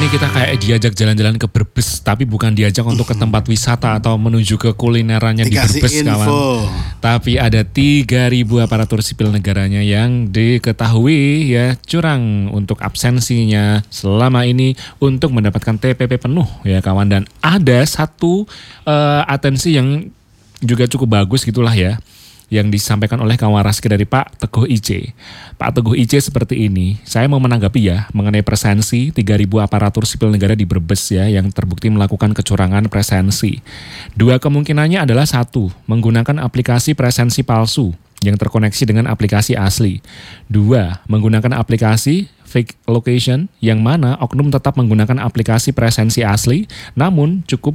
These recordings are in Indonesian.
ini kita kayak diajak jalan-jalan ke Brebes, tapi bukan diajak untuk ke tempat wisata atau menuju ke kulinerannya di Dikasih Brebes, kawan. info. Tapi ada 3.000 aparatur sipil negaranya yang diketahui ya curang untuk absensinya selama ini untuk mendapatkan TPP penuh ya kawan. Dan ada satu atensi yang juga cukup bagus gitulah ya, yang disampaikan oleh kawan Raski dari Pak Teguh IC. Pak Teguh IC seperti ini, saya mau menanggapi ya mengenai presensi 3.000 aparatur sipil negara di Brebes ya yang terbukti melakukan kecurangan presensi. Dua kemungkinannya adalah: satu, menggunakan aplikasi presensi palsu yang terkoneksi dengan aplikasi asli. Dua, menggunakan aplikasi fake location yang mana oknum tetap menggunakan aplikasi presensi asli namun cukup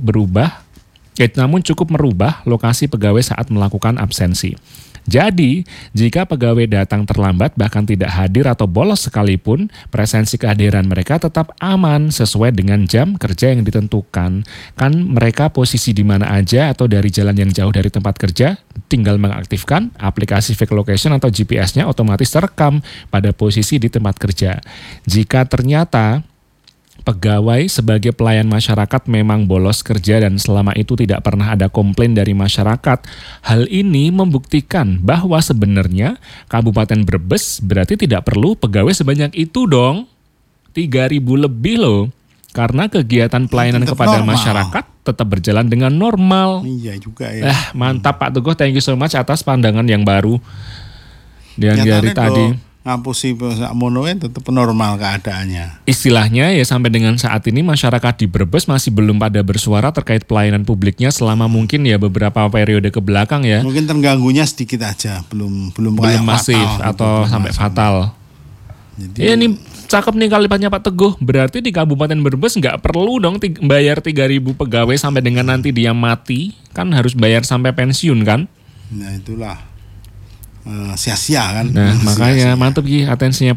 merubah lokasi pegawai saat melakukan absensi. Jadi, jika pegawai datang terlambat bahkan tidak hadir atau bolos sekalipun, presensi kehadiran mereka tetap aman sesuai dengan jam kerja yang ditentukan. Kan mereka posisi di mana aja atau dari jalan yang jauh dari tempat kerja, tinggal mengaktifkan aplikasi fake location atau GPS-nya otomatis terekam pada posisi di tempat kerja. Jika ternyata pegawai sebagai pelayan masyarakat memang bolos kerja dan selama itu tidak pernah ada komplain dari masyarakat, hal ini membuktikan bahwa sebenarnya Kabupaten Brebes berarti tidak perlu pegawai sebanyak itu dong. 3.000 lebih loh. Karena kegiatan pelayanan kepada masyarakat tetap berjalan dengan normal. Iya juga ya. Mantap Pak Teguh, thank you so much atas pandangan yang baru. Dan dari tadi ngapusi monoen tetap normal keadaannya. Istilahnya ya sampai dengan saat ini masyarakat di Brebes masih belum pada bersuara terkait pelayanan publiknya selama mungkin ya beberapa periode ke belakang ya. Mungkin terganggunya sedikit aja, belum kayak masif fatal, atau gitu, sampai fatal. Jadi, ini cakep nih kalimatnya Pak Teguh. Berarti di Kabupaten Brebes nggak perlu dong bayar 3.000 pegawai sampai dengan nanti dia mati. Kan harus bayar sampai pensiun kan? Nah itulah sia-sia kan. Nah makanya mantep Gi atensinya